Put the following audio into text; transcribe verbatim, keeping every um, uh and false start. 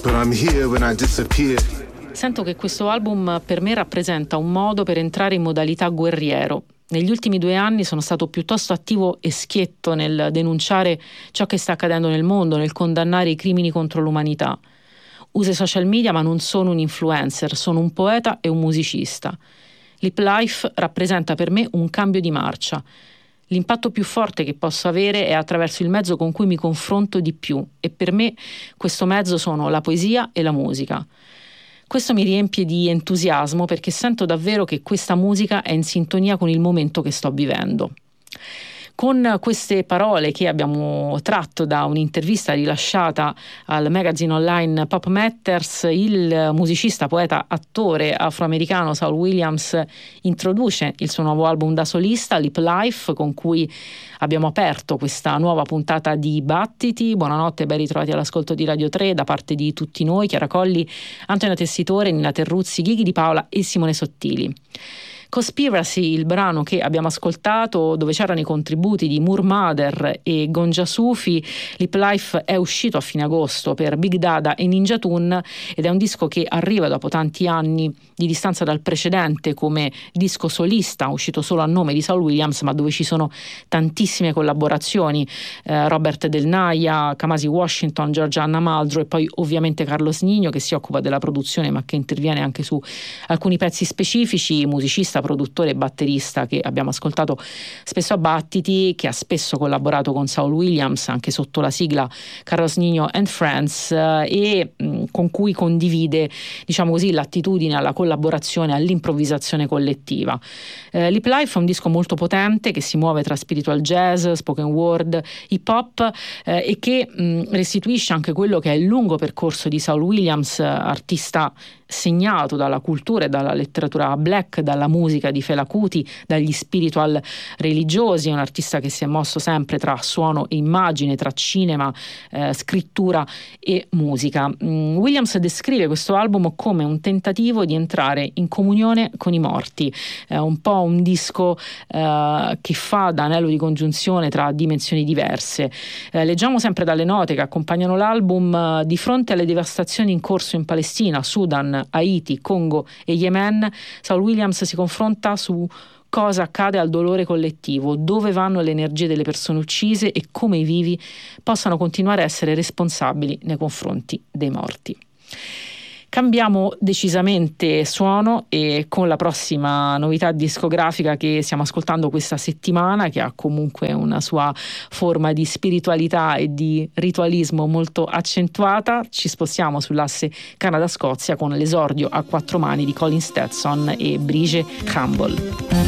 but I'm here when I disappear. Sento che questo album per me rappresenta un modo per entrare in modalità guerriero. Negli ultimi due anni sono stato piuttosto attivo e schietto nel denunciare ciò che sta accadendo nel mondo, nel condannare i crimini contro l'umanità. Uso i social media, ma non sono un influencer, sono un poeta e un musicista. Lip Life rappresenta per me un cambio di marcia. L'impatto più forte che posso avere è attraverso il mezzo con cui mi confronto di più, e per me questo mezzo sono la poesia e la musica. Questo mi riempie di entusiasmo perché sento davvero che questa musica è in sintonia con il momento che sto vivendo. Con queste parole che abbiamo tratto da un'intervista rilasciata al magazine online Pop Matters, il musicista, poeta, attore afroamericano Saul Williams introduce il suo nuovo album da solista, Lip Life, con cui abbiamo aperto questa nuova puntata di Battiti. Buonanotte e ben ritrovati all'ascolto di Radio tre da parte di tutti noi, Chiara Colli, Antonio Tessitore, Nina Terruzzi, Ghighi Di Paola e Simone Sottili. Conspiracy, il brano che abbiamo ascoltato, dove c'erano i contributi di Moor Mother e Gonja Sufi. Lip Life è uscito a fine agosto per Big Dada e Ninja Tune ed è un disco che arriva dopo tanti anni di distanza dal precedente come disco solista, uscito solo a nome di Saul Williams, ma dove ci sono tantissime collaborazioni, eh, Robert Del Naja, Kamasi Washington, Georgiana Muldrow e poi ovviamente Carlos Nino, che si occupa della produzione ma che interviene anche su alcuni pezzi specifici, musicista, produttore e batterista che abbiamo ascoltato spesso a Battiti, che ha spesso collaborato con Saul Williams anche sotto la sigla Carlos Nino and Friends, eh, e mh, con cui condivide, diciamo così, l'attitudine alla collaborazione, all'improvvisazione collettiva. eh, Lip Life è un disco molto potente che si muove tra spiritual jazz, spoken word, hip hop, eh, e che mh, restituisce anche quello che è il lungo percorso di Saul Williams, artista segnato dalla cultura e dalla letteratura black, dalla musica di Fela Kuti, dagli spiritual religiosi. È un artista che si è mosso sempre tra suono e immagine, tra cinema, eh, scrittura e musica. Mm, Williams descrive questo album come un tentativo di entrare in comunione con i morti, eh, un po' un disco eh, che fa da anello di congiunzione tra dimensioni diverse. Eh, leggiamo sempre dalle note che accompagnano l'album: eh, di fronte alle devastazioni in corso in Palestina, Sudan, Haiti, Congo e Yemen, Saul Williams si confronta su cosa accade al dolore collettivo, dove vanno le energie delle persone uccise e come i vivi possano continuare a essere responsabili nei confronti dei morti. Cambiamo decisamente suono e con la prossima novità discografica che stiamo ascoltando questa settimana, che ha comunque una sua forma di spiritualità e di ritualismo molto accentuata, ci spostiamo sull'asse Canada-Scozia con l'esordio a quattro mani di Colin Stetson e Brige Campbell.